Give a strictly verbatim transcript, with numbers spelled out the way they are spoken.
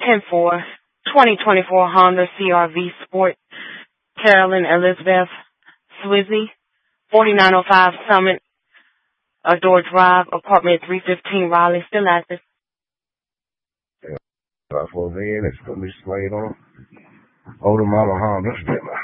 ten four, twenty twenty-four Honda C R V Sport, Carolyn Elizabeth Swizzy, forty-nine oh five Summit, Adore Drive, apartment three fifteen, Raleigh, still active. five four V, let's put me slate on. Older model Honda.